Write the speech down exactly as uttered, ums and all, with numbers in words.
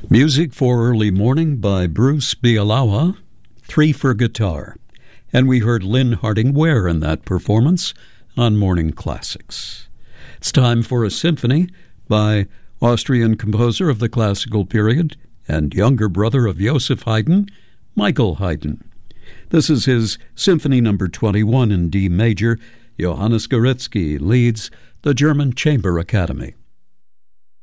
Music for Early Morning by Bruce Bialawa, three for guitar. And we heard Lynn Harding Ware in that performance on Morning Classics. It's time for a symphony by Austrian composer of the classical period and younger brother of Joseph Haydn, Michael Haydn. This is his Symphony Number twenty-one in D major. Johannes Goretzky leads the German Chamber Academy.